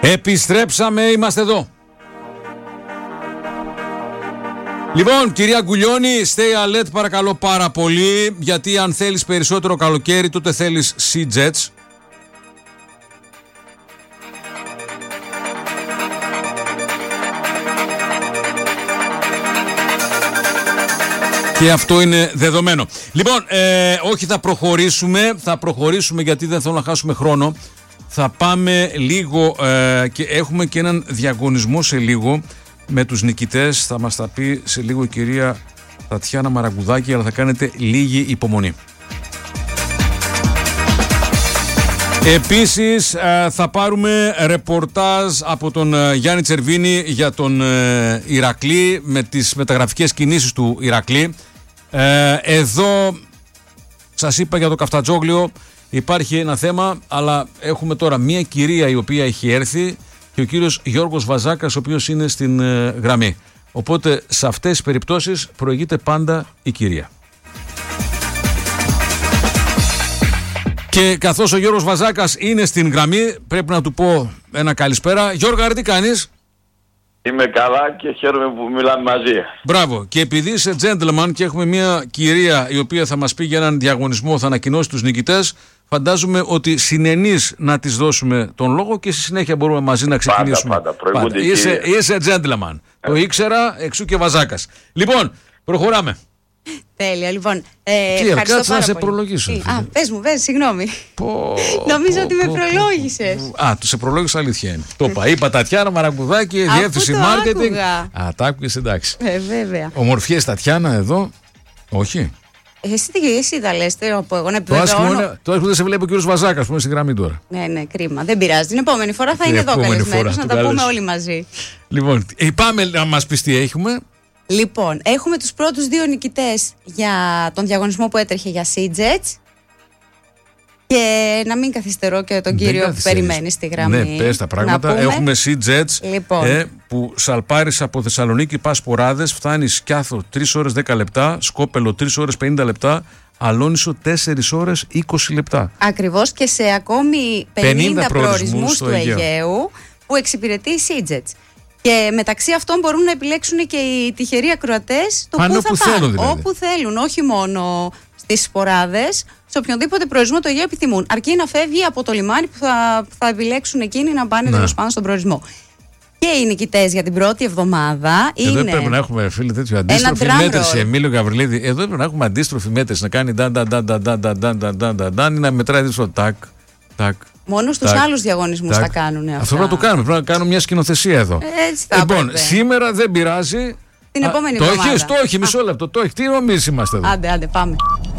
Επιστρέψαμε, είμαστε εδώ. Λοιπόν, κυρία Γκουλιώνη, stay alert παρακαλώ πάρα πολύ, γιατί αν θέλεις περισσότερο καλοκαίρι, τότε θέλεις Sea Jets. Και αυτό είναι δεδομένο. Λοιπόν, όχι, θα προχωρήσουμε γιατί δεν θέλω να χάσουμε χρόνο. Θα πάμε λίγο και έχουμε και έναν διαγωνισμό σε λίγο με τους νικητές. Θα μας τα πει σε λίγο η κυρία Τατιάνα Μαραγκουδάκη, αλλά θα κάνετε λίγη υπομονή. Επίσης θα πάρουμε ρεπορτάζ από τον Γιάννη Τσερβίνη για τον Ηρακλή, με τις μεταγραφικές κινήσεις του Ηρακλή. Εδώ σας είπα για το Καφτατζόγλιο, υπάρχει ένα θέμα, αλλά έχουμε τώρα μία κυρία η οποία έχει έρθει και ο κύριος Γιώργος Βαζάκας, ο οποίος είναι στην γραμμή. Οπότε σε αυτές τις περιπτώσεις προηγείται πάντα η κυρία. Και καθώς ο Γιώργος Βαζάκας είναι στην γραμμή, πρέπει να του πω ένα καλησπέρα. Γιώργα, τι κάνεις? Είμαι καλά και χαίρομαι που μιλάμε μαζί. Μπράβο. Και επειδή είσαι gentleman και έχουμε μια κυρία η οποία θα μας πει για έναν διαγωνισμό, θα ανακοινώσει τους νικητές, φαντάζομαι ότι συνενείς να της δώσουμε τον λόγο και στη συνέχεια μπορούμε μαζί να ξεκινήσουμε. Πάντα. Είσαι gentleman. Το ήξερα, εξού και Βαζάκας. Λοιπόν, προχωράμε. Τέλεια, λοιπόν. Ευχαριστώ πάρα να σε προλογίσω. Πες μου, συγγνώμη. Νομίζω ότι με προλόγησες. Του σε προλόγησα, αλήθεια είναι. Το είπα. Είπα Τατιάνα Μαραγκουδάκη, διεύθυνση marketing. Τα άκουγες, εντάξει. Βέβαια. Ομορφιές Τατιάνα εδώ. Όχι. Εσύ τα λες, από εγώ να επιβεβαιώνω. Το άσχημα δεν σε βλέπει ο κύριος Βαζάκας που είναι στη γραμμή τώρα. Ναι, κρίμα. Δεν πειράζει. Την επόμενη φορά θα είναι εδώ καλεσμένος, να τα πούμε όλοι μαζί. Λοιπόν, πάμε να μας πεις τι έχουμε. Λοιπόν, έχουμε τους πρώτους δύο νικητές για τον διαγωνισμό που έτρεχε για Sea Jets. Και να μην καθυστερώ και τον κύριο που περιμένει στη γραμμή. Ναι, πες τα πράγματα. Έχουμε Sea Jets, λοιπόν, που σαλπάρεις από Θεσσαλονίκη, πας Ποράδες, φτάνεις Σκιάθο 3 ώρες 10 λεπτά, Σκόπελο 3 ώρες 50 λεπτά, Αλόνισο 4 ώρες 20 λεπτά. Ακριβώς, και σε ακόμη 50 προορισμούς του Αιγαίου που εξυπηρετεί η Sea Jets. Και μεταξύ αυτών μπορούν να επιλέξουν και οι τυχεροί ακροατές το πού θα πάνε. Δηλαδή. Όπου θέλουν, όχι μόνο στις Ποράδες, σε οποιονδήποτε προορισμό το Αιγαίο επιθυμούν. Αρκεί να φεύγει από το λιμάνι που θα επιλέξουν εκείνοι να πάνε τέλος πάντων στον προορισμό. Και οι νικητές για την πρώτη εβδομάδα είναι. Εδώ πρέπει να έχουμε, φίλε, τέτοιο αντίστροφη μέτρηση. Εμίλιο Γαβριλίδη, εδώ πρέπει να έχουμε αντίστροφη μέτρηση. Να κάνει να μετράει δύσκολο τάκ. Μόνο στους άλλους διαγωνισμούς θα κάνουν αυτά. Αυτό πρέπει να το κάνουμε. Πρέπει να κάνουμε μια σκηνοθεσία εδώ. Λοιπόν, σήμερα δεν πειράζει. Την επόμενη εβδομάδα. Το έχει, μισό λεπτό. Το έχει. Τι νομίζεις είμαστε εδώ? Άντε, πάμε.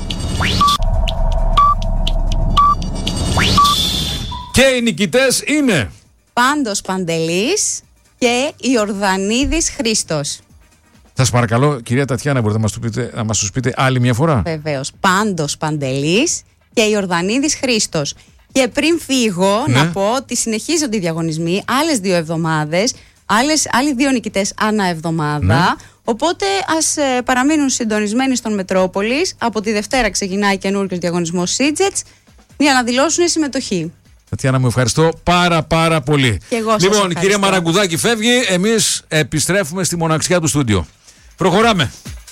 Και οι νικητές είναι Πάντος Παντελής και Ιορδανίδης Χρήστος. Θα σας παρακαλώ, κυρία Τατιάνα, μπορείτε να μας τους πείτε άλλη μια φορά? Βεβαίως. Πάντος Παντελής και Ιορδανίδης Χρήστος. Και πριν φύγω, να πω ότι συνεχίζονται οι διαγωνισμοί άλλες 2 εβδομάδες, άλλοι 2 νικητές ανά εβδομάδα. Οπότε ας παραμείνουν συντονισμένοι στον Μετρόπολης. Από τη Δευτέρα ξεκινάει καινούριος διαγωνισμός Sea Jets για να δηλώσουν συμμετοχή. Τατιάνα, μου ευχαριστώ πάρα πολύ. Και εγώ σας λοιπόν, η κυρία Μαραγκουδάκη φεύγει, εμείς επιστρέφουμε στη μοναξιά του στούντιο. Προχωράμε.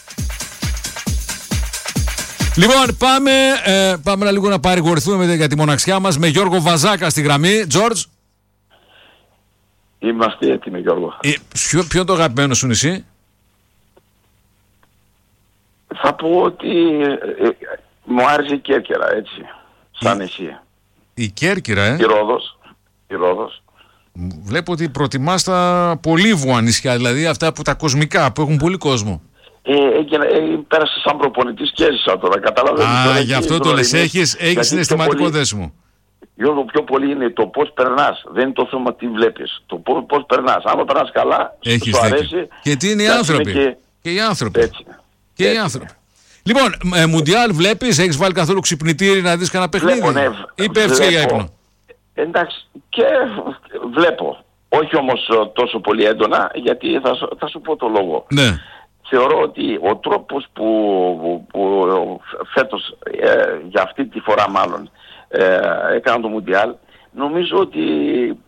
Λοιπόν, πάμε λίγο να παρηγορηθούμε για τη μοναξιά μας με Γιώργο Βαζάκα στη γραμμή. Τζόρτζ. Είμαστε έτοιμοι, Γιώργο. Ποιο είναι το αγαπημένο σου νησί? Θα πω ότι μου άρεσε η Κέρκυρα, έτσι, σαν νησί. Η Κέρκυρα, Η Ρόδος. Βλέπω ότι προτιμάς τα πολύβουα νησιά, δηλαδή αυτά που τα κοσμικά, που έχουν πολύ κόσμο. Πέρασε σαν προπονητής και έζησα τώρα, καταλαβαίνεις. Γι' αυτό το λες, έχεις συναισθηματικό δέσιμο. Γιώργο, πιο πολύ είναι το πώς περνάς, δεν είναι το θέμα τι βλέπεις, το πώς περνάς. Αν περνάς καλά, σου αρέσει. Και τι είναι οι άνθρωποι. Και οι άνθρωποι. Έτσι. Λοιπόν, Μουντιάλ βλέπεις, έχεις βάλει καθόλου ξυπνητήρι να δεις κανένα παιχνίδι? Ή πέφτεις και για ύπνο? Εντάξει, και βλέπω. Όχι όμως τόσο πολύ έντονα, γιατί θα σου πω το λόγο. Ναι. Θεωρώ ότι ο τρόπος που φέτος, για αυτή τη φορά μάλλον, έκαναν το Μουντιάλ, νομίζω ότι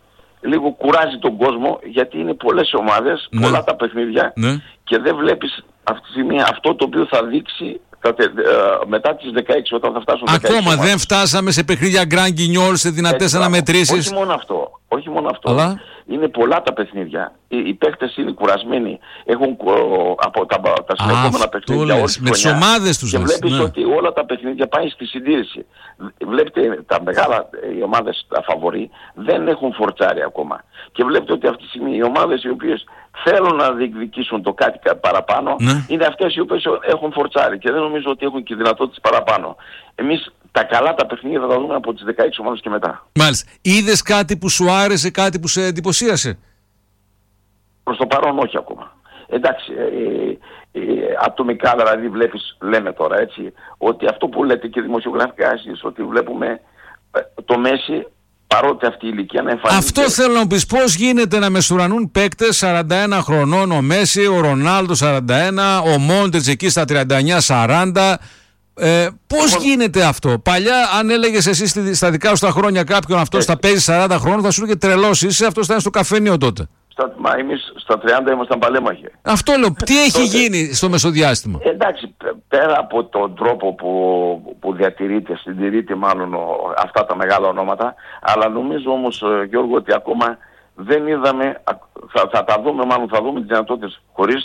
λίγο κουράζει τον κόσμο, γιατί είναι πολλές ομάδες, πολλά τα παιχνίδια και δεν βλέπεις αυτή τη στιγμή αυτό το οποίο θα δείξει μετά τις 16, όταν θα φτάσουν 16. Ακόμα δεν φτάσαμε σε παιχνίδια Grand Guignol, σε δυνατές αναμετρήσεις. Όχι μόνο αυτό. Αλλά... Είναι πολλά τα παιχνίδια. Οι παίκτες είναι κουρασμένοι. Έχουν από τα συνεχόμενα παιχνίδια όλη τη χρονιά. Με τις ομάδες τους. Και βλέπεις ότι όλα τα παιχνίδια πάει στη συντήρηση. Βλέπετε τα μεγάλα, οι ομάδες τα φαβορί δεν έχουν φορτσάρει ακόμα. Και βλέπετε ότι αυτή τη στιγμή οι ομάδες οι οποίες θέλουν να διεκδικήσουν το κάτι παραπάνω είναι αυτές οι οποίες έχουν φορτσάρει. Και δεν νομίζω ότι έχουν και δυνατότητες παραπάνω. Εμείς τα καλά τα παιχνίδια θα τα δούμε από τις 16 ομάδες και μετά. Μάλιστα. Είδες κάτι που σου άρεσε, κάτι που σε εντυπωσίασε? Προς το παρόν όχι ακόμα. Εντάξει, ατομικά δηλαδή βλέπεις, λέμε τώρα έτσι, ότι αυτό που λέτε και δημοσιογραφικά εσείς, ότι βλέπουμε το Μέση, παρότι αυτή η ηλικία να εμφανίζεται. Αυτό θέλω να μου πεις, πώς γίνεται να μεσουρανούν παίκτες 41 χρονών, ο Μέση, ο Ρονάλντο 41, ο Μόντριτς εκεί στα 39-40. Πώς γίνεται αυτό? Παλιά, αν έλεγες εσύ στα δικά σου τα χρόνια κάποιον αυτός θα παίζει 40 χρόνων, θα σου έλεγε τρελός είσαι, αυτός ήταν στο καφενείο τότε. Μα εμείς στα 30 ήμασταν παλέμαχοι. Αυτό λέω. Τι έχει γίνει στο μεσοδιάστημα? Εντάξει, πέρα από τον τρόπο που διατηρείται, συντηρείται μάλλον αυτά τα μεγάλα ονόματα, αλλά νομίζω όμως, Γιώργο, ότι ακόμα δεν είδαμε, θα τα δούμε, μάλλον θα δούμε τις δυνατότητες, χωρίς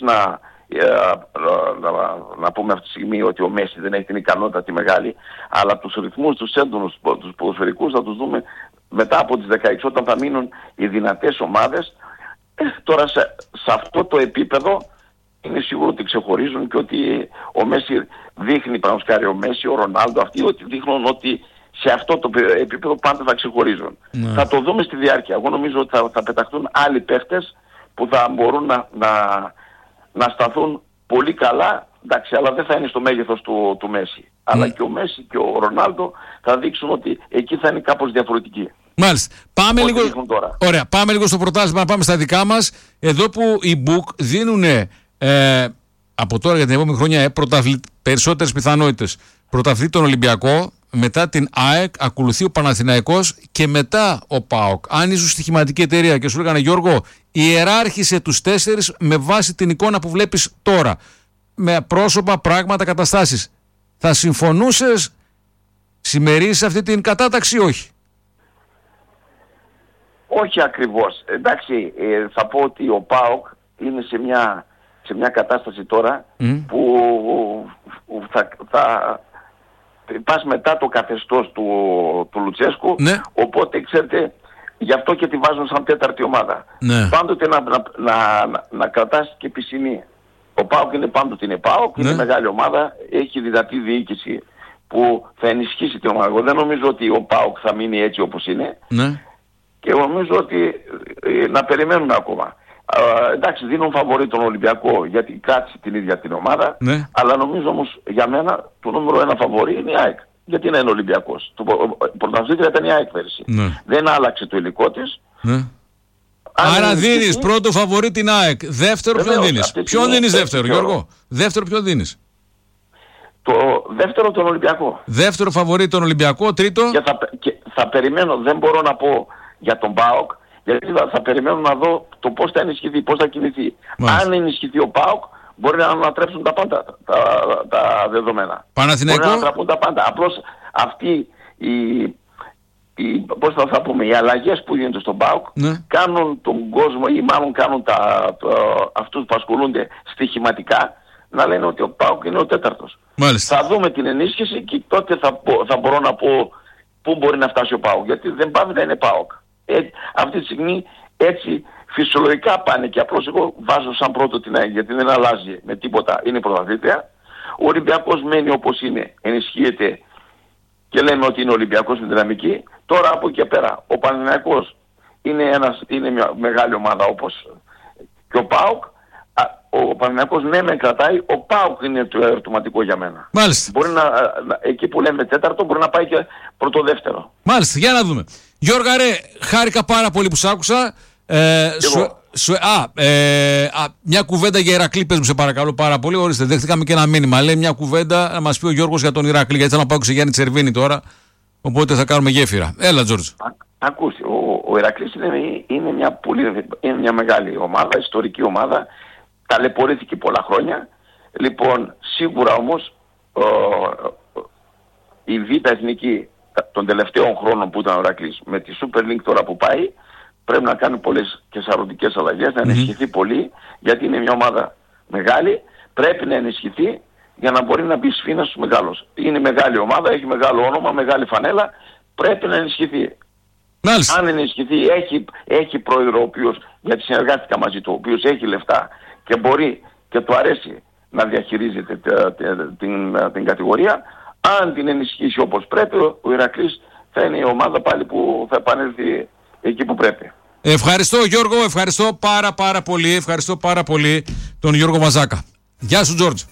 να πούμε αυτή τη στιγμή ότι ο Μέση δεν έχει την ικανότητα τη μεγάλη, αλλά τους ρυθμούς, τους έντονους, τους ποδοσφαιρικούς θα τους δούμε μετά από τις 16, όταν θα μείνουν οι δυνατές ομάδες. Τώρα σε αυτό το επίπεδο είναι σίγουρο ότι ξεχωρίζουν και ότι ο Μέση δείχνει, παραδείγματος ο Μέση, ο Ρονάλντο, αυτοί ότι δείχνουν ότι σε αυτό το επίπεδο πάντα θα ξεχωρίζουν. Θα το δούμε στη διάρκεια. Εγώ νομίζω ότι θα πεταχτούν άλλοι παίχτες που θα μπορούν να σταθούν πολύ καλά, εντάξει, αλλά δεν θα είναι στο μέγεθος του Μέση. Αλλά και ο Μέση και ο Ρονάλντο θα δείξουν ότι εκεί θα είναι κάπως διαφορετικοί. Μάλιστα. Πάμε λίγο στο πρωτάθλημα, να πάμε στα δικά μας. Εδώ που οι Book δίνουν από τώρα για την επόμενη χρονιά περισσότερες πιθανότητες. Πρωταθλητή τον Ολυμπιακό, μετά την ΑΕΚ ακολουθεί ο Παναθηναϊκός και μετά ο ΠΑΟΚ. Αν ήσουν στοιχηματική εταιρεία και σου λέγανε, Γιώργο, ιεράρχησε τους 4 με βάση την εικόνα που βλέπεις τώρα, με πρόσωπα, πράγματα, καταστάσεις, θα συμφωνούσες, συμμερίζεις αυτή την κατάταξη ή όχι? Όχι ακριβώς. Εντάξει, θα πω ότι ο ΠΑΟΚ είναι σε μια κατάσταση τώρα που θα πας μετά το καθεστώς του Λουτσέσκου, οπότε ξέρετε, γι' αυτό και τη βάζουν σαν τέταρτη ομάδα. Πάντοτε να κρατάς και πισινή. Ο ΠΑΟΚ είναι πάντοτε ΠΑΟΚ, είναι μεγάλη ομάδα, έχει δυνατή διοίκηση που θα ενισχύσει την ομάδα. Εγώ δεν νομίζω ότι ο ΠΑΟΚ θα μείνει έτσι όπως είναι. Και νομίζω ότι να περιμένουμε ακόμα. Εντάξει, δίνουν φαβορί τον Ολυμπιακό γιατί κράτησε την ίδια την ομάδα, αλλά νομίζω όμως για μένα το νούμερο 1 φαβορί είναι η ΑΕΚ. Γιατί είναι Ολυμπιακός. Το πρωταθλήτρια ήταν η ΑΕΚ πέρυσι. Δεν άλλαξε το υλικό της. Άρα δίνεις πρώτο φαβορί την ΑΕΚ. Δεύτερο ποιον δίνεις? Ποιον δίνεις δεύτερο, Γιώργο? Δεύτερο ποιον δίνεις? Το δεύτερο τον Ολυμπιακό. Δεύτερο φαβορί τον Ολυμπιακό. Τρίτο? Και θα περιμένω, δεν μπορώ να πω για τον ΠΑΟΚ, γιατί θα περιμένω να δω το πώς θα ενισχυθεί, πώς θα κινηθεί. Αν ενισχυθεί ο ΠΑΟΚ, μπορεί να ανατρέψουν τα πάντα τα δεδομένα. Παναθηναϊκό. Μπορεί να ανατραπούν τα πάντα. Απλώς αυτοί πώς θα πούμε, οι αλλαγές που γίνονται στον ΠΑΟΚ κάνουν τον κόσμο, ή μάλλον κάνουν αυτούς που ασχολούνται στοιχηματικά, να λένε ότι ο ΠΑΟΚ είναι ο τέταρτος. Θα δούμε την ενίσχυση και τότε θα μπορώ να πω πού μπορεί να φτάσει ο ΠΑΟΚ. Γιατί δεν πάει να είναι ΠΑΟΚ. Αυτή τη στιγμή έτσι φυσιολογικά πάνε και απλώς εγώ βάζω σαν πρώτο την ΑΕΚ, γιατί δεν αλλάζει με τίποτα, είναι πρωταθλήτρια. Ο Ολυμπιακός μένει όπως είναι, ενισχύεται και λέμε ότι είναι Ολυμπιακός με δυναμική. Τώρα από εκεί και πέρα ο Παναθηναϊκός είναι μια μεγάλη ομάδα όπως και ο ΠΑΟΚ. Ο Παναθηναϊκός ναι με κρατάει, ο ΠΑΟΚ είναι το ερωτηματικό για μένα. Μάλιστα. Μπορεί εκεί που λέμε τέταρτο μπορεί να πάει και πρώτο-δεύτερο. Μάλιστα, για να δούμε. Γιώργα ρε, χάρηκα πάρα πολύ που σ' άκουσα. Μια κουβέντα για Ηρακλή, πες μου σε παρακαλώ πάρα πολύ. Ορίστε, δέχτηκαμε και ένα μήνυμα. Λέει μια κουβέντα να μας πει ο Γιώργος για τον Ηρακλή, γιατί θέλω να πάω και σε Γιάννη Τσερβίνη τώρα. Οπότε θα κάνουμε γέφυρα. Έλα, Τζόρτζ. Ακούστε, ο Ηρακλής είναι μια μεγάλη ομάδα, ιστορική ομάδα, ταλαιπωρήθηκε πολλά χρόνια. Λοιπόν, σίγουρα όμως η Β' Εθνική των τελευταίων χρόνων που ήταν ο Ηρακλής με τη Super League τώρα που πάει, πρέπει να κάνει πολλές και σαρωτικές αλλαγές, να ενισχυθεί πολύ, γιατί είναι μια ομάδα μεγάλη, πρέπει να ενισχυθεί για να μπορεί να μπει σφήνα στους μεγάλους. Είναι μεγάλη ομάδα, έχει μεγάλο όνομα, μεγάλη φανέλα, πρέπει να ενισχυθεί. Μάλιστα. Αν ενισχυθεί, έχει πρόεδρο ο οποίος, γιατί συνεργάστηκα μαζί του, ο οποίος έχει λεφτά και μπορεί και του αρέσει να διαχειρίζεται την κατηγορία, αν την ενισχύσει όπως πρέπει, ο Ηρακλής θα είναι η ομάδα πάλι που θα επανέλθει εκεί που πρέπει. Ευχαριστώ Γιώργο, ευχαριστώ πάρα πολύ, ευχαριστώ πάρα πολύ τον Γιώργο Μαζάκα. Γεια σου Τζόρτζ.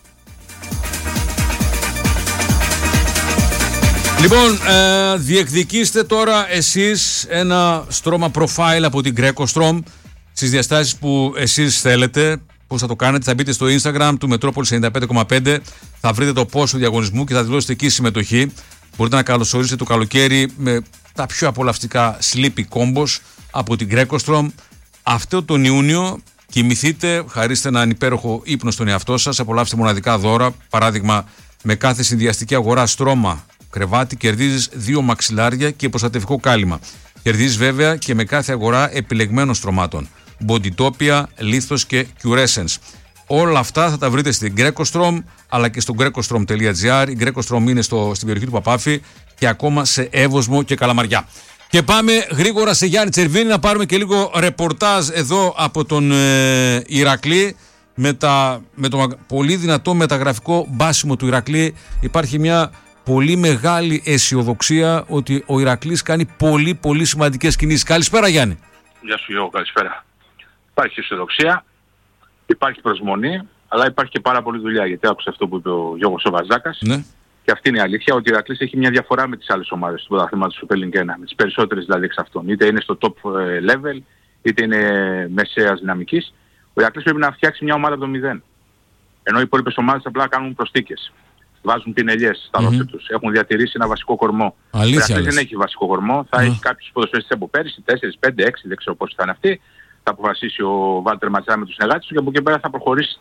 Λοιπόν, διεκδικήστε τώρα εσείς ένα στρώμα profile από την Greco-Strom στις διαστάσεις που εσείς θέλετε. Πώς θα το κάνετε? Θα μπείτε στο Instagram του Metropolis 95,5, θα βρείτε το post του διαγωνισμού και θα δηλώσετε εκεί συμμετοχή. Μπορείτε να καλωσορίσετε το καλοκαίρι με τα πιο απολαυστικά sleepy combos από την Greco-Strom. Αυτό τον Ιούνιο κοιμηθείτε, χαρίστε έναν υπέροχο ύπνο στον εαυτό σας, απολαύστε μοναδικά δώρα. Παράδειγμα, με κάθε συνδυαστική αγορά στρώμα κρεβάτι κερδίζεις 2 μαξιλάρια και προστατευτικό κάλυμα. Κερδίζεις βέβαια και με κάθε αγορά επιλεγμένων στρωμάτων. Bodytopia, Lithos και Curescence. Όλα αυτά θα τα βρείτε στην Greco-Strom αλλά και στο grecostrom.gr. Η Greco-Strom είναι στην περιοχή του Παπάφη και ακόμα σε Εύωσμο και Καλαμαριά. Και πάμε γρήγορα σε Γιάννη Τσερβίνη να πάρουμε και λίγο ρεπορτάζ εδώ από τον Ηρακλή. Με το πολύ δυνατό μεταγραφικό μπάσιμο του Ηρακλή υπάρχει μια πολύ μεγάλη αισιοδοξία ότι ο Ηρακλής κάνει πολύ σημαντικές κινήσεις. Καλησπέρα Γιάννη. Γεια σου Γιώργο, καλησπέρα. Υπάρχει αισιοδοξία, υπάρχει προσμονή, αλλά υπάρχει και πάρα πολλή δουλειά, γιατί άκουσα αυτό που είπε ο Γιώργος ο Βαζάκας. Ναι. Και αυτή είναι η αλήθεια, ότι ο Ηρακλής έχει μια διαφορά με τις άλλες ομάδες του πρωταθλήματος του Super League 1, με τις περισσότερες δηλαδή εξ αυτών. Είτε είναι στο top level, είτε είναι μεσαίας δυναμικής. Ο Ηρακλής πρέπει να φτιάξει μια ομάδα από το 0. Ενώ οι υπόλοιπες ομάδες απλά κάνουν προσθήκες. Βάζουν πινελιές στα ρόστερ τους. Έχουν διατηρήσει ένα βασικό κορμό. Ο Ηρακλής δεν έχει βασικό κορμό. Θα έχει κάποιους ποδοσφαιριστές από πέρυσι, 4, 5, 6, δεν ξέρω πόσοι θα είναι αυτοί. Θα αποφασίσει ο Βάλτερ Ματσάρη με τους συνεργάτες του και από εκεί πέρα θα προχωρήσει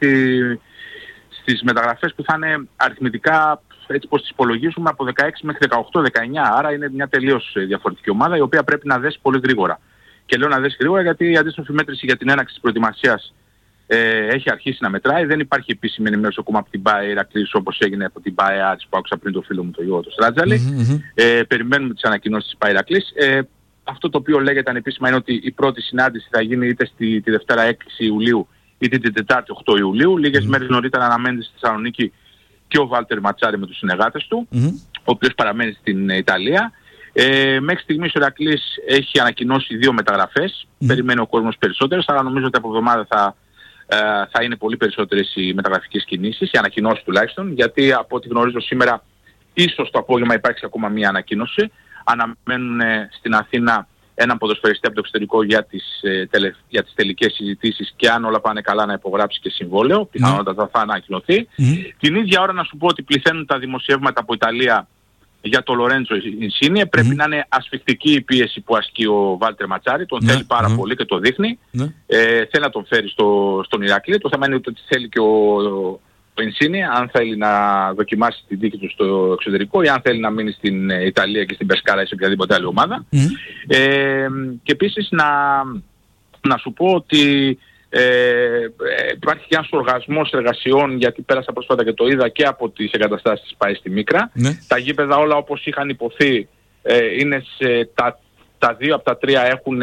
στις μεταγραφές που θα είναι αριθμητικά, έτσι πως τις υπολογίζουμε, από 16 μέχρι 18-19. Άρα είναι μια τελείως διαφορετική ομάδα, η οποία πρέπει να δέσει πολύ γρήγορα. Και λέω να δέσει γρήγορα γιατί η αντίστροφη μέτρηση για την έναρξη της προετοιμασίας έχει αρχίσει να μετράει. Δεν υπάρχει επίσημη ενημέρωση ακόμα από την ΠΑΕ Ηρακλής όπως έγινε από την ΠΑΕ Άρης που άκουσα πριν το φίλο μου τον Γιώργο τον Στράτζαλη. Περιμένουμε τις ανακοινώσεις της ΠΑΕ Ηρακλής. Αυτό το οποίο λέγεται ανεπίσημα είναι ότι η πρώτη συνάντηση θα γίνει είτε τη Δευτέρα 6 Ιουλίου είτε την Τετάρτη 8 Ιουλίου. Λίγες μέρες νωρίτερα αναμένεται στη Θεσσαλονίκη και ο Βάλτερ Ματσάρη με τους συνεργάτες του, ο οποίος παραμένει στην Ιταλία. Μέχρι στιγμής ο Ηρακλής έχει ανακοινώσει 2 μεταγραφές. Περιμένει ο κόσμος περισσότερες, αλλά νομίζω ότι από εβδομάδα θα είναι πολύ περισσότερες οι μεταγραφικές κινήσεις, οι ανακοινώσεις τουλάχιστον, γιατί από ό,τι γνωρίζω σήμερα ίσως το απόγευμα υπάρξει ακόμα μία ανακοίνωση. Αναμένουν στην Αθήνα έναν ποδοσφαιριστή από το εξωτερικό για τις τελικές συζητήσεις και αν όλα πάνε καλά να υπογράψει και συμβόλαιο, πιθανότατα θα ανακοινωθεί. Την ίδια ώρα να σου πω ότι πληθαίνουν τα δημοσιεύματα από Ιταλία για το Λορέντζο Ινσίνιε. Πρέπει να είναι ασφικτική η πίεση που ασκεί ο Βάλτερ Ματσάρη, τον θέλει πάρα πολύ και το δείχνει. Θέλει να τον φέρει στον Ηρακλή. Το θέμα είναι ότι θέλει και ο Ινσίνιε, αν θέλει να δοκιμάσει την δίκη του στο εξωτερικό ή αν θέλει να μείνει στην Ιταλία και στην Πεσκάρα ή σε οποιαδήποτε άλλη ομάδα. Και επίσης να σου πω ότι υπάρχει και ένας οργασμός εργασιών, γιατί πέρασα πρόσφατα και το είδα και από τις εγκαταστάσεις της ΠΑΕ στη Μίκρα. Τα γήπεδα όλα όπως είχαν υποθεί είναι τα 2 από τα 3 έχουν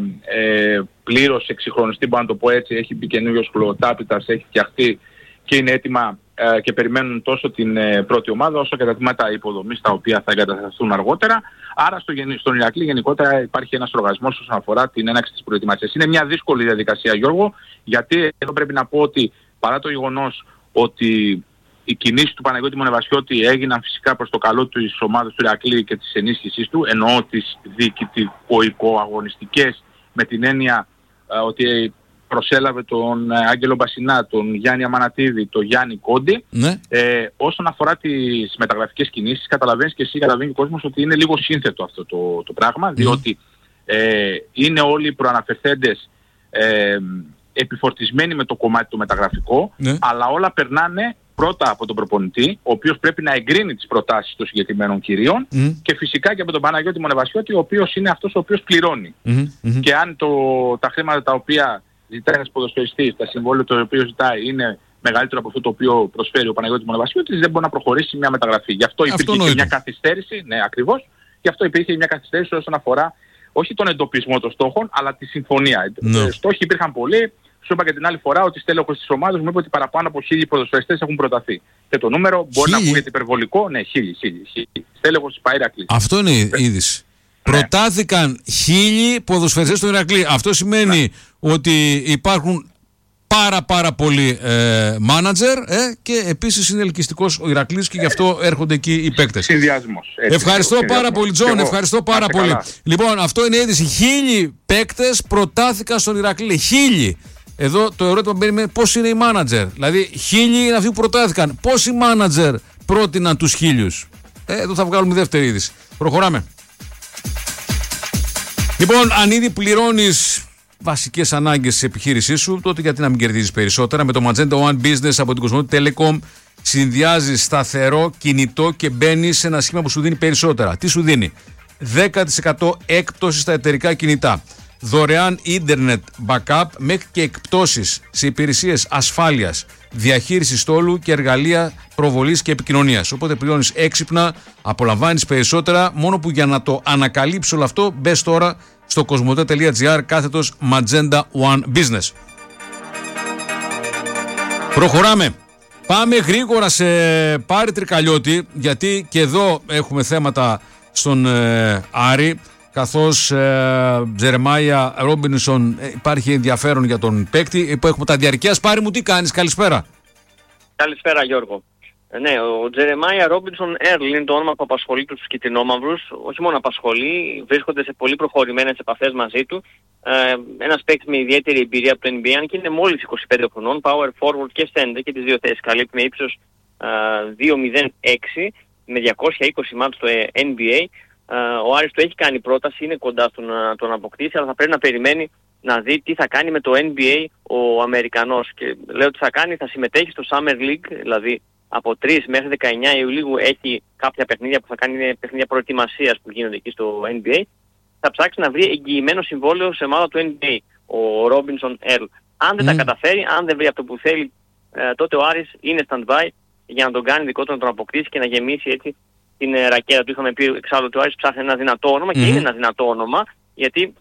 πλήρως εξυγχρονιστεί, μπορώ να το πω έτσι. Έχει μπει καινούριος χλωροτάπητας, έχει φτιαχτεί και είναι έτοιμα και περιμένουν τόσο την πρώτη ομάδα όσο και τα τμήματα υποδομής τα οποία θα εγκατασταθούν αργότερα. Άρα στον Ηρακλή γενικότερα υπάρχει ένας οργασμός όσον αφορά την έναρξη της προετοιμασίας. Είναι μια δύσκολη διαδικασία, Γιώργο, γιατί εδώ πρέπει να πω ότι παρά το γεγονός ότι οι κινήσεις του Παναγιώτη Μονεβασιώτη έγιναν φυσικά προς το καλό της ομάδας του Ηρακλή και της ενίσχυσής του, εννοώ τις διοικητικο-αγωνιστικές με την έννοια ότι προσέλαβε τον Άγγελο Μπασινά, τον Γιάννη Αμανατίδη, τον Γιάννη Κόντι. Όσον αφορά τις μεταγραφικές κινήσεις, καταλαβαίνεις και εσύ, καταλαβαίνει ο κόσμος ότι είναι λίγο σύνθετο αυτό το πράγμα, διότι είναι όλοι οι προαναφερθέντες επιφορτισμένοι με το κομμάτι το μεταγραφικό, αλλά όλα περνάνε πρώτα από τον προπονητή, ο οποίος πρέπει να εγκρίνει τις προτάσεις των συγκεκριμένων κυρίων, και φυσικά και από τον Παναγιώτη Μονεβασιώτη, ο οποίος είναι αυτός ο οποίος πληρώνει. Και αν τα χρήματα τα οποία ζητάει ένας ποδοσφαιριστής, τα συμβόλαια το οποίο ζητάει είναι μεγαλύτερο από αυτό το οποίο προσφέρει ο Παναγιώτης Μονεβασιώτης, δεν μπορεί να προχωρήσει μια μεταγραφή. Γι' αυτό υπήρχε και μια καθυστέρηση, ναι ακριβώς, γι' αυτό υπήρχε μια καθυστέρηση όσον αφορά όχι τον εντοπισμό των στόχων, αλλά τη συμφωνία. Στόχοι υπήρχαν πολλοί. Σου είπα και την άλλη φορά ότι στέλεχος της ομάδας μου είπε ότι παραπάνω από 1.000 ποδοσφαιριστές έχουν προταθεί. Και το νούμερο μπορεί να ακούγεται υπερβολικό. Ναι, 1.000. Στέλεχος της Ηρακλή. Αυτό είναι η είδηση. Ναι. Προτάθηκαν 1.000 ποδοσφαιριστές στο Ηρακλή. Αυτό σημαίνει ότι υπάρχουν πάρα πολλοί μάνατζερ και επίσης είναι ελκυστικός ο Ηρακλής και γι' αυτό έρχονται εκεί οι παίκτες. Συνδυασμός. Ευχαριστώ πάρα πολύ, Τζον. Ευχαριστώ πάρα πολύ. Λοιπόν, αυτό είναι η είδηση. 1.000 παίκτες προτάθηκαν στον Ηρακλή. 1.000. Εδώ το ερώτημα είναι πώς είναι οι μάνατζερ. Δηλαδή, 1.000 είναι αυτοί που προτάθηκαν. Πόσοι μάνατζερ πρότειναν τους 1.000. Εδώ θα βγάλουμε δεύτερη είδηση. Προχωράμε. Λοιπόν, αν ήδη πληρώνεις βασικές ανάγκες της επιχείρησής σου, τότε γιατί να μην κερδίζεις περισσότερα? Με το Magenta One Business από την Κοσμοτέ Telecom συνδυάζεις σταθερό κινητό και μπαίνεις σε ένα σχήμα που σου δίνει περισσότερα. Τι σου δίνει? 10% έκπτωση στα εταιρικά κινητά, δωρεάν ίντερνετ backup μέχρι και εκπτώσεις σε υπηρεσίες ασφάλειας, διαχείριση στόλου και εργαλεία προβολής και επικοινωνίας. Οπότε πληρώνεις έξυπνα, απολαμβάνεις περισσότερα, μόνο που για να το ανακαλύψεις όλο αυτό μπες τώρα στο κοσμοτέ.gr /Magenta One Business. Προχωράμε. Πάμε γρήγορα σε Πάρη Τρικαλιώτη, γιατί και εδώ έχουμε θέματα στον Άρη, καθώς Τζερεμάια Ρόμπινσον υπάρχει ενδιαφέρον για τον παίκτη που έχουμε τα διαρκείας. Πάρη μου, τι κάνεις? Καλησπέρα. Καλησπέρα Γιώργο. Ναι, ο Τζερεμάια Ρόμπινσον Έρλ είναι το όνομα που απασχολεί τους κυτρινόμαυρους. Όχι μόνο απασχολεί, βρίσκονται σε πολύ προχωρημένες επαφές μαζί του. Ένας παίκτης με ιδιαίτερη εμπειρία από το NBA, αν και είναι μόλις 25 χρονών, power forward και center και τις δύο θέσεις καλύπτει με ύψος 2.06 με 220 μάτς στο NBA. Ο Άρης του έχει κάνει πρόταση, είναι κοντά στο να τον αποκτήσει, αλλά θα πρέπει να περιμένει να δει τι θα κάνει με το NBA ο Αμερικανός. Και λέω ότι θα συμμετέχει στο Summer League, δηλαδή από 3 μέχρι 19 Ιουλίου έχει κάποια παιχνίδια που θα κάνει, είναι παιχνίδια προετοιμασίας που γίνονται εκεί στο NBA. Θα ψάξει να βρει εγγυημένο συμβόλαιο σε ομάδα του NBA, ο Ρόμπινσον Έρλ. Αν δεν τα καταφέρει, αν δεν βρει αυτό που θέλει, τότε ο Άρης είναι stand-by για να τον κάνει δικό του, να τον αποκτήσει και να γεμίσει έτσι την ρακέτα του. Είχαμε πει εξάλλου ότι ο Άρης ψάχνει ένα δυνατό όνομα και είναι ένα δυνατό όνομα, γιατί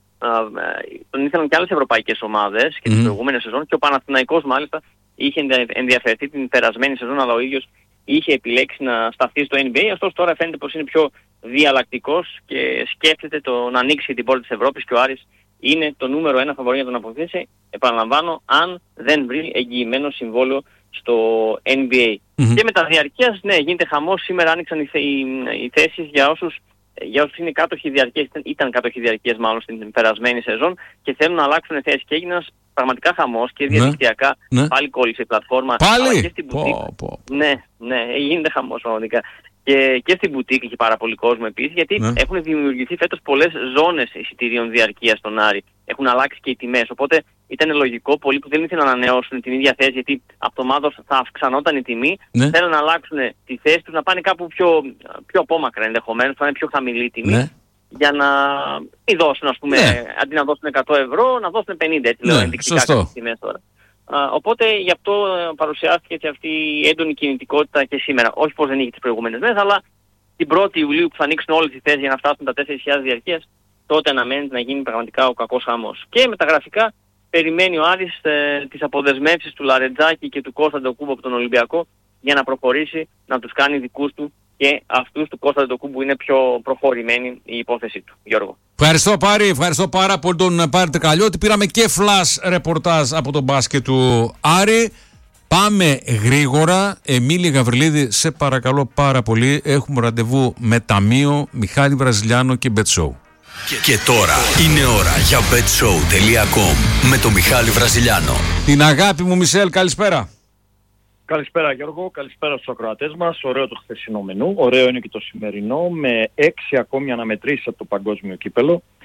τον ήθελαν και άλλες ευρωπαϊκές ομάδες και τις προηγούμενες σεζόν, και ο Παναθηναϊκός μάλιστα είχε ενδιαφερθεί την περασμένη σεζόν, αλλά ο ίδιος είχε επιλέξει να σταθεί στο NBA. Ωστόσο τώρα φαίνεται πως είναι πιο διαλλακτικός και σκέφτεται να ανοίξει την πόρτα της Ευρώπης, και ο Άρης είναι το νούμερο 1 φαβορί για τον αποκτήσει, επαναλαμβάνω, αν δεν βρει εγγυημένο συμβόλαιο στο NBA. Και με τα διαρκείας, ναι, γίνεται χαμός. Σήμερα άνοιξαν οι θέσεις για όσους είναι κάτοχοι διαρκείας, ήταν κάτοχοι διαρκείας μάλλον στην περασμένη σεζόν και θέλουν να αλλάξουν θέσεις, και έγινε ένας πραγματικά χαμός και διαδικτυακά. Πάλι κόλλησε η πλατφόρμα. Πάλι! Και στην μπουτίκ. Ναι, γίνεται χαμός πραγματικά. Και στην μπουτίκ είχε πάρα πολύ κόσμο επίσης, γιατί έχουν δημιουργηθεί φέτος πολλές ζώνες εισιτηρίων διαρκείας στον Άρη. Έχουν αλλάξει και οι τιμές, οπότε ήταν λογικό πολλοί που δεν ήθελαν να ανανεώσουν την ίδια θέση, γιατί αυτομάτως θα αυξανόταν η τιμή, θέλουν να αλλάξουν τη θέση τους, να πάνε κάπου πιο απόμακρα ενδεχομένως, θα είναι πιο χαμηλή η τιμή, για να μην δώσουν, ας πούμε, αντί να δώσουν 100 ευρώ, να δώσουν 50, έτσι λέω ενδεικτικά κάποιες τιμές τώρα. Οπότε γι' αυτό παρουσιάστηκε και αυτή η έντονη κινητικότητα και σήμερα. Όχι πως δεν είχε τις προηγούμενες μέρες, αλλά την 1η Ιουλίου που θα ανοίξουν όλες τις θέσεις για να φτάσουν τα 4.000 διαρκείας, τότε αναμένεται να γίνει πραγματικά ο κακός χαμός. Και με τα γραφικά περιμένει ο Άρης τις αποδεσμεύσεις του Λαρετζάκη και του Κώστα Ντοκούμπο από τον Ολυμπιακό για να προχωρήσει, να τους κάνει δικούς του και αυτούς του Κώστα Ντοκούμπο είναι πιο προχωρημένη η υπόθεσή του. Γιώργο. Ευχαριστώ Πάρη, ευχαριστώ πάρα πολύ τον Πάρη Τρικαλιώτη. Πήραμε και flash ρεπορτάζ από τον μπάσκετ του Άρη. Πάμε γρήγορα. Εμίλη Γαβριλίδη, σε παρακαλώ πάρα πολύ. Έχουμε ραντεβού με Ταμείο, Μιχάλη Βραζιλιάνο και BetShow. Και τώρα είναι ώρα για betshow.com με τον Μιχάλη Βραζιλιάνο. Την αγάπη μου Μισελ, καλησπέρα. Καλησπέρα Γιώργο, καλησπέρα στους ακροατές μας. Ωραίο το χθεσινό μενού, ωραίο είναι και το σημερινό, με 6 ακόμη αναμετρήσεις από το παγκόσμιο κύπελο.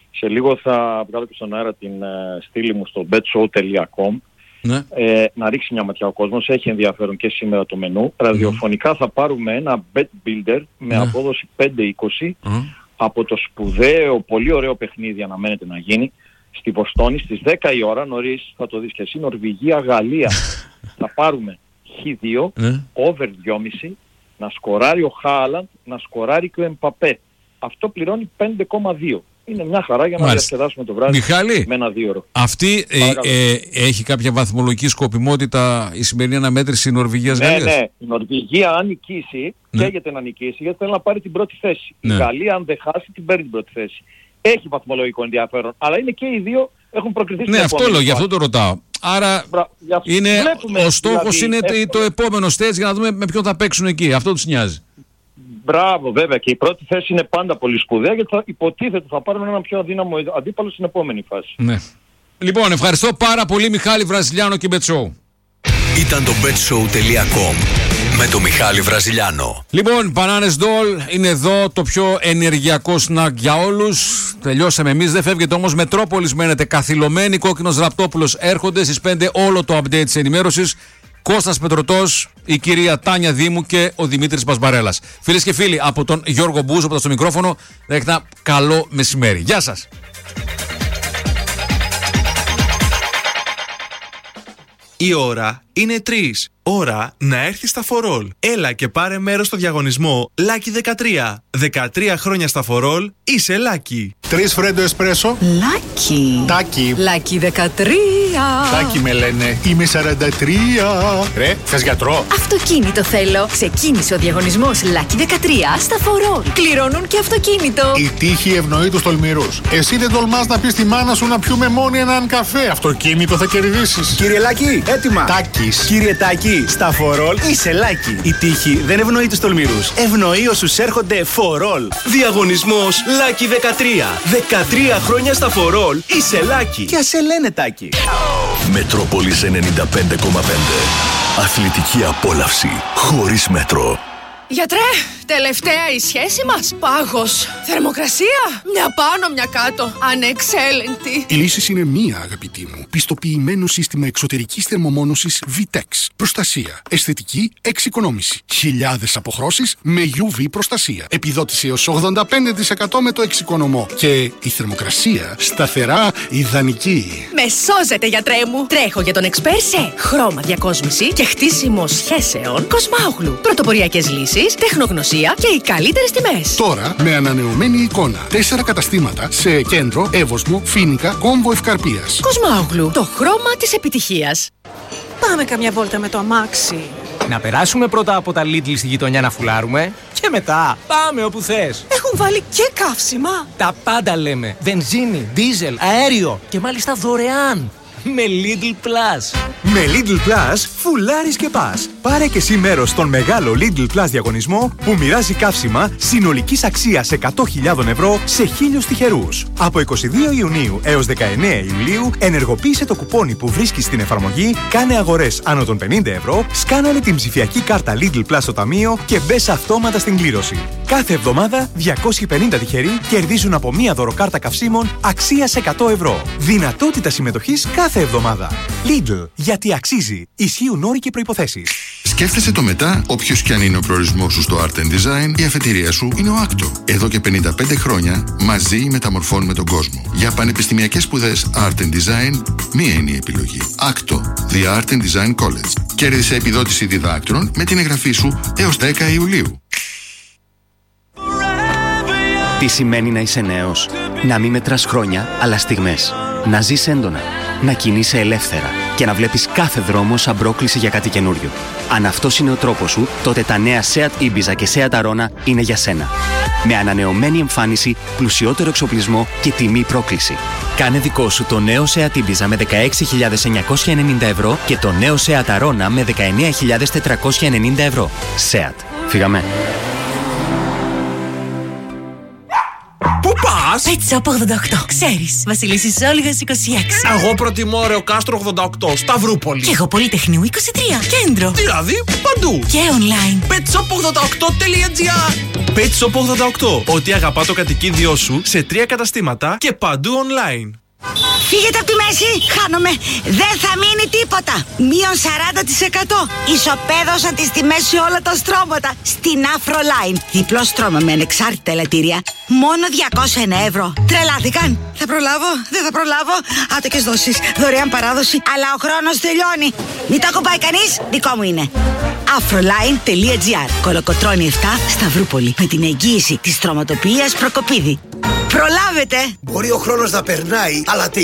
Σε λίγο θα βγάλω και στον αέρα την στήλη μου στο betshow.com. Ναι. Να ρίξει μια ματιά ο κόσμος. Έχει ενδιαφέρον και σήμερα το μενού. Ραδιοφωνικά θα πάρουμε ένα bet builder με απόδοση 5-20 από το σπουδαίο, πολύ ωραίο παιχνίδι αναμένεται να γίνει στη Βοστόνη στις 10 η ώρα. Νωρίς θα το δεις και εσύ. Νορβηγία-Γαλλία. Θα πάρουμε Χ2, over 2,5, να σκοράρει ο Χάλαντ, να σκοράρει και ο Εμπαπέ. Αυτό πληρώνει 5,2. Είναι μια χαρά για να διασκεδάσουμε το βράδυ. Μιχάλη, με ένα 2 ώρο. Αυτή έχει κάποια βαθμολογική σκοπιμότητα η σημερινή αναμέτρηση Νορβηγίας-Γαλλίας? Ναι. Η Νορβηγία αν νικήσει, καίγεται να νικήσει γιατί θέλει να πάρει την πρώτη θέση. Η Γαλλία αν δεν χάσει την παίρνει την πρώτη θέση. Έχει βαθμολογικό ενδιαφέρον, αλλά είναι και οι δύο έχουν προκριθεί στην αυτό λέω, γι' αυτό το ρωτάω. Άρα ο στόχος δηλαδή, είναι το επόμενο stage για να δούμε με ποιον θα παίξουν εκεί. Αυτό τους νοιάζει. Μπράβο, βέβαια, και η πρώτη θέση είναι πάντα πολύ σπουδαία γιατί θα υποτίθεται θα πάρουν έναν πιο αδύναμο αντίπαλο στην επόμενη φάση. Ναι. Λοιπόν, ευχαριστώ πάρα πολύ Μιχάλη Βραζιλιάνο και Bet Show. Ήταν το betshow.com με το Μιχάλη Βραζιλιάνο. Λοιπόν, Bananas Doll είναι εδώ, το πιο ενεργειακό σνακ για όλους. Τελειώσαμε εμείς, δεν φεύγετε όμως. Μετρόπολης μένετε καθυλωμένοι. Κόκκινος Ραπτόπουλος έρχονται στις 5 όλο το update της ενημέρωσης. Κώστας Πετρωτός, η κυρία Τάνια Δήμου και ο Δημήτρης Πασμπαρέλας. Φίλες και φίλοι, από τον Γιώργο Μπούζο που ήταν στο μικρόφωνο, ένα καλό μεσημέρι. Γεια σας. Η ώρα είναι 3. Ώρα να έρθεις στα For All. Έλα και πάρε μέρος στο διαγωνισμό Lucky 13. 13 χρόνια στα For All, είσαι Lucky. 3 φρέντο εσπρέσο. Lucky. Τάκι. Lucky 13. Τάκι με λένε. Είμαι 43. Ρε, θες γιατρό? Αυτοκίνητο θέλω. Ξεκίνησε ο διαγωνισμός Lucky 13 στα For All. Κληρώνουν και αυτοκίνητο. Η τύχη ευνοεί τους τολμηρούς. Εσύ δεν τολμάς να πεις στη μάνα σου να πιούμε μόνοι έναν καφέ. Αυτοκίνητο θα κερδίσεις. Κύριε Λάκη, έτοιμα. Τάκης. Κύριε Τάκη, στα For All είσαι Lucky. Η τύχη δεν ευνοεί τους τολμηρούς. Ευνοεί όσους έρχονται For All. Διαγωνισμός Lucky 13. 13 χρόνια στα For All, είσαι Lucky. Και ας σε λένε Τάκη. Μετρόπολης 95,5. Αθλητική απόλαυση χωρίς μέτρο. Γιατρέ, τελευταία η σχέση μας. Πάγος. Θερμοκρασία. Μια πάνω, μια κάτω. Ανεξέλεγκτη. Η λύση είναι μία, αγαπητή μου. Πιστοποιημένο σύστημα εξωτερικής θερμομόνωσης VTEX. Προστασία. Αισθητική εξοικονόμηση. Χιλιάδες αποχρώσεις με UV προστασία. Επιδότηση έως 85% με το εξοικονομώ. Και η θερμοκρασία σταθερά ιδανική. Με σώζετε, γιατρέ μου. Τρέχω για τον εξπέρ σε χρώμα διακόσμηση και χτίσιμο σχέσεων Κοσμάουγλου. Πρωτοποριακές λύσεις, τεχνογνωσία και οι καλύτερες τιμές. Τώρα με ανανεωμένη εικόνα. 4 καταστήματα σε Κέντρο, Εύωσμο, Φοίνικα, Κόμβο Ευκαρπίας. Κοσμάουγλου, το χρώμα της επιτυχίας. Πάμε καμιά βόλτα με το αμάξι. Να περάσουμε πρώτα από τα Lidl στη γειτονιά να φουλάρουμε και μετά πάμε όπου θες. Έχουν βάλει και καύσιμα. Τα πάντα λέμε. Βενζίνη, δίζελ, αέριο και μάλιστα δωρεάν. Με Lidl Plus. Με Lidl Plus φουλάρεις και πας. Πάρε και εσύ μέρος στον μεγάλο Lidl Plus διαγωνισμό που μοιράζει καύσιμα συνολικής αξίας 100.000 ευρώ σε 1.000 τυχερούς. Από 22 Ιουνίου έως 19 Ιουλίου ενεργοποίησε το κουπόνι που βρίσκεις στην εφαρμογή, κάνε αγορές άνω των 50 ευρώ, σκάναρε την ψηφιακή κάρτα Lidl Plus στο ταμείο και μπες αυτόματα στην κλήρωση. Κάθε εβδομάδα 250 τυχεροί κερδίζουν από μία δωροκάρτα καυσίμων αξίας 100 ευρώ. Δυνατότητα συμμετοχής κάθε εβδομάδα. Lidl, γιατί αξίζει. Ισχύουν όροι και προϋποθέσεις. Σκέφτεσαι το μετά, όποιος κι αν είναι ο προορισμός σου στο Art and Design, η αφετηρία σου είναι ο Άκτο. Εδώ και 55 χρόνια μαζί μεταμορφώνουμε τον κόσμο. Για πανεπιστημιακές σπουδές Art and Design, μία είναι η επιλογή. Άκτο, The Art and Design College. Κέρδισε επιδότηση διδάκτρων με την εγγραφή σου έως 10 Ιουλίου. Τι σημαίνει να είσαι νέος? Να μην μετράς χρόνια, αλλά στιγμές. Να ζεις έντονα. Να κινείσαι ελεύθερα και να βλέπεις κάθε δρόμο σαν πρόκληση για κάτι καινούριο. Αν αυτός είναι ο τρόπος σου, τότε τα νέα Seat Ibiza και Seat Arona είναι για σένα. Με ανανεωμένη εμφάνιση, πλουσιότερο εξοπλισμό και τιμή πρόκληση. Κάνε δικό σου το νέο Seat Ibiza με 16.990 ευρώ και το νέο Seat Arona με 19.490 ευρώ. Seat. Φύγαμε. Πού πας? Pet Shop 88. Ξέρεις, Βασιλίσσης Όλγας 26. Εγώ προτιμώ Ρεοκάστρο 88, Σταυρούπολη. Και εγώ Πολυτεχνείου 23, κέντρο. Δηλαδή, παντού. Και online. petshop88.gr. Pet Shop 88. Ό,τι αγαπά το κατοικίδιό σου σε 3 καταστήματα και παντού online. Φύγετε από τη μέση, χάνομαι. Δεν θα μείνει τίποτα. Μείον 40%. Ισοπαίδωσαν τις τιμές σε όλα τα στρώματα. Στην Afroline. Διπλό στρώμα με ανεξάρτητα ελαττήρια. Μόνο 201 ευρώ. Τρελάθηκαν. Θα προλάβω, δεν θα προλάβω. Άτοκες δόσεις, δωρεάν παράδοση. Αλλά ο χρόνος τελειώνει. Μην το ακουμπάει κανείς, δικό μου είναι. Afroline.gr. Κολοκοτρώνη 7, Σταυρούπολη. Με την εγγύηση της στρωματοποιίας Προκοπίδη. Προλάβετε! Μπορεί ο χρόνος να περνάει, αλλά